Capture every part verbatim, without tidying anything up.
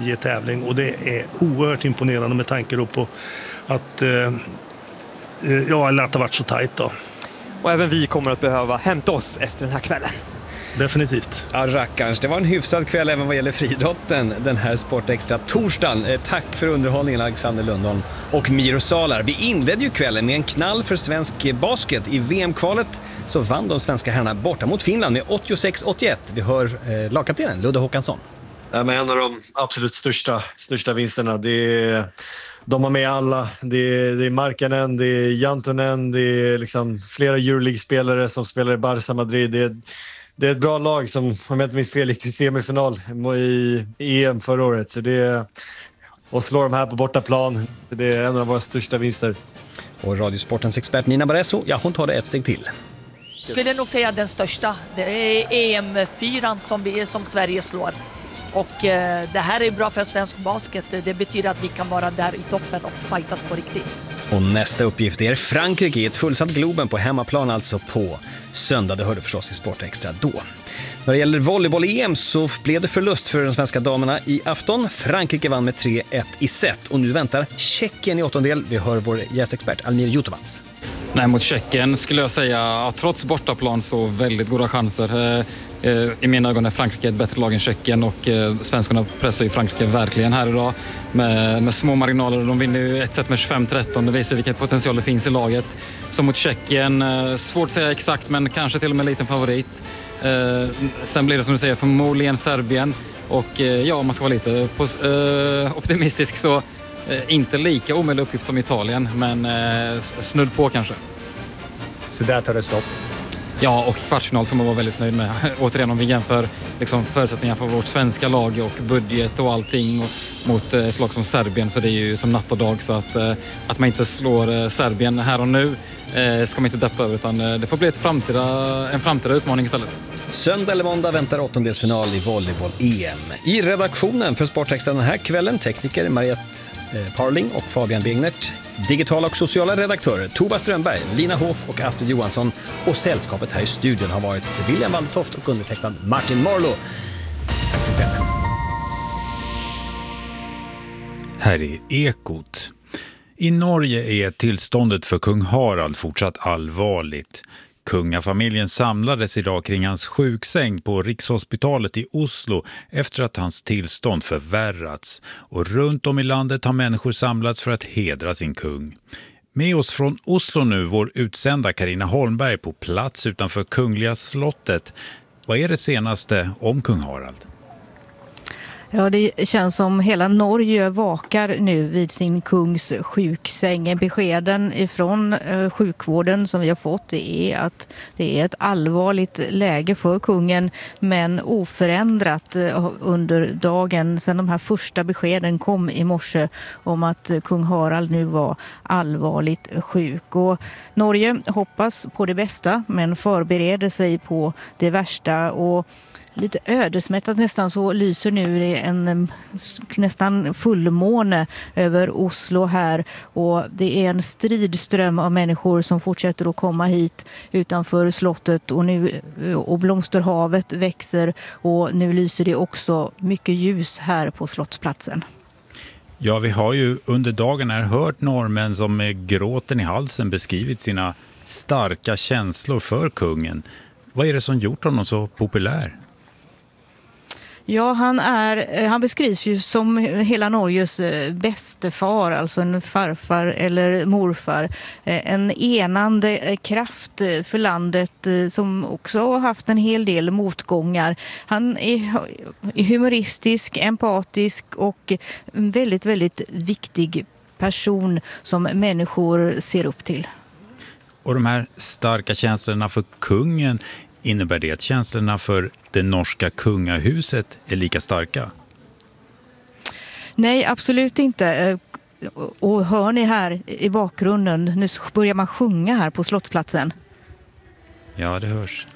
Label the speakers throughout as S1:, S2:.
S1: varje tävling, och det är oerhört imponerande med tanke då på att eh, ja, eller att det har varit så tajt då.
S2: Och även vi kommer att behöva hämta oss efter den här kvällen.
S1: Definitivt.
S3: Ja, rackarns. Det var en hyfsad kväll även vad gäller friidrotten den här Sportextra torsdagen. Eh, tack för underhållningen, Alexander Lundholm och Miro Salar. Vi inledde ju kvällen med en knall för svensk basket. I V M-kvalet så vann de svenska herrarna borta mot Finland med åttiosex åttioett. Vi hör eh, lagkaptenen Ludde Håkansson.
S4: Ja, men en av de absolut största, största vinsterna. Det är, de har med alla. Det är, det är Markkanen, det är Jantunen, det är liksom flera Euroleague-spelare som spelar i Barça Madrid. Det är, det är ett bra lag som, om jag inte minns fel, gick till semifinal i E M förra året. Så det är, och slår de här på bortaplan. Det är en av våra största vinster.
S3: Och Radiosportens expert Nina Baresso, ja, hon tar det ett steg till.
S5: Skulle nog säga den största. Det är E M fyra som, vi, som Sverige slår. Och eh, det här är bra för svensk basket. Det betyder att vi kan vara där i toppen och fightas på riktigt.
S3: Och nästa uppgift är Frankrike i ett fullsatt Globen på hemmaplan, alltså på söndag. Det hörde förstås i Sportextra då. När det gäller volleyboll-E M så blev det förlust för de svenska damerna i afton. Frankrike vann med tre ett i set och nu väntar Tjeckien i åttondel. Vi hör vår gästexpert Almir Jutovac.
S6: Nej, mot Tjeckien skulle jag säga att trots bortaplan så väldigt goda chanser. I mina ögon är Frankrike ett bättre lag än Tjeckien och svenskarna pressar ju Frankrike verkligen här idag med, med små marginaler. De vinner ju ett set med tjugofem tretton. Det visar vilken potential det finns i laget. Så mot Tjeckien, svårt att säga exakt men kanske till och med en liten favorit. Sen blir det som du säger förmodligen Serbien och ja, om man ska vara lite optimistisk så inte lika omöjlig uppgift som Italien, men snudd på kanske.
S2: Så där tar det stopp.
S6: Ja, och kvartsfinal som man var väldigt nöjd med. Återigen om vi jämför liksom, förutsättningar för vårt svenska lag och budget och allting och, mot ett lag som Serbien, så det är ju som natt och dag. Så att, att man inte slår Serbien här och nu eh, ska man inte deppa över, utan det får bli ett framtida, en framtida utmaning istället.
S3: Söndag eller måndag väntar åttondelsfinal i volleyboll-E M. I redaktionen för Sportextra den här kvällen tekniker Mariette Parling och Fabian Begnert, digitala och sociala redaktörer Tova Strömberg, Lina Hoff och Astrid Johansson, och sällskapet här i studion har varit William Waldtoft och undertecknad Martin Marlow. Tack för kvällen.
S7: Här är Ekot. I Norge är tillståndet för kung Harald fortsatt allvarligt. Kungafamiljen samlades idag kring hans sjuksäng på Rikshospitalet i Oslo efter att hans tillstånd förvärrats. Och runt om i landet har människor samlats för att hedra sin kung. Med oss från Oslo nu vår utsända Carina Holmberg på plats utanför Kungliga slottet. Vad är det senaste om kung Harald?
S8: Ja, det känns som hela Norge vakar nu vid sin kungs sjuksäng. Beskeden ifrån eh, sjukvården som vi har fått är att det är ett allvarligt läge för kungen, men oförändrat eh, under dagen sedan de här första beskeden kom i morse om att eh, kung Harald nu var allvarligt sjuk. Och Norge hoppas på det bästa men förbereder sig på det värsta, och lite ödesmättat nästan så lyser nu en nästan fullmåne över Oslo här, och det är en stridström av människor som fortsätter att komma hit utanför slottet, och nu och blomsterhavet växer, och nu lyser det också mycket ljus här på slottsplatsen.
S7: Ja, vi har ju under dagen här hört norrmän som med gråten i halsen beskrivit sina starka känslor för kungen. Vad är det som gjort honom så populär?
S8: Ja, han, är, han beskrivs ju som hela Norges bäste far, alltså en farfar eller morfar. En enande kraft för landet som också har haft en hel del motgångar. Han är humoristisk, empatisk och en väldigt, väldigt viktig person som människor ser upp till.
S7: Och de här starka känslorna för kungen, innebär det att känslorna för det norska kungahuset är lika starka?
S8: Nej, absolut inte. Och hör ni här i bakgrunden, nu börjar man sjunga här på slottsplatsen.
S7: Ja, det hörs.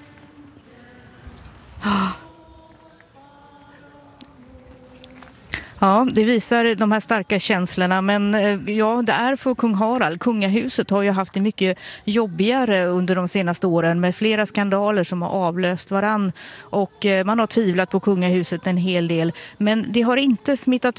S8: Ja, det visar de här starka känslorna, men ja, det är för kung Harald. Kungahuset har ju haft det mycket jobbigare under de senaste åren med flera skandaler som har avlöst varann, och man har tvivlat på kungahuset en hel del, men det har inte smittat